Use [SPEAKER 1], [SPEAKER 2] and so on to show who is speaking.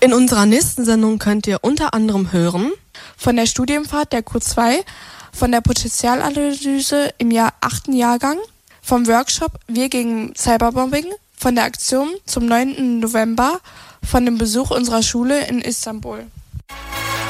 [SPEAKER 1] In unserer nächsten Sendung könnt ihr unter anderem hören
[SPEAKER 2] von der Studienfahrt der Q2, von der Potenzialanalyse im 8. Jahrgang, vom Workshop Wir gegen Cyberbombing, von der Aktion zum 9. November, von dem Besuch unserer Schule in Istanbul.